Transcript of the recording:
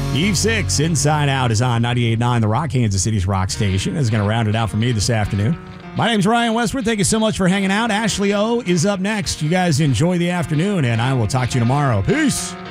Eve 6, Inside Out, is on 98.9, the Rock, Kansas City's rock station. Is going to round it out for me this afternoon. My name's Ryan Westwood. Thank you so much for hanging out. Ashley O is up next. You guys enjoy the afternoon, and I will talk to you tomorrow. Peace.